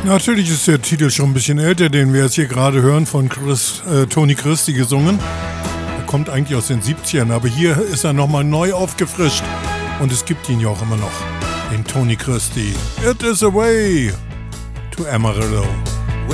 Natürlich ist der Titel schon ein bisschen älter, den wir jetzt hier gerade hören, von Tony Christie gesungen. Er kommt eigentlich aus den 70ern, aber hier ist er nochmal neu aufgefrischt. Und es gibt ihn ja auch immer noch, den Tony Christie. It is a way to Amarillo.